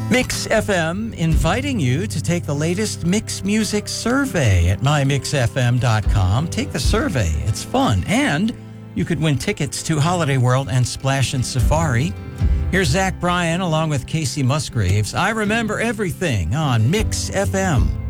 Mix FM inviting you to take the latest Mix Music survey at mymixfm.com. Take the survey. It's fun. And you could win tickets to Holiday World and Splash and Safari. Here's Zach Bryan along with Casey Musgraves. I Remember Everything on Mix FM.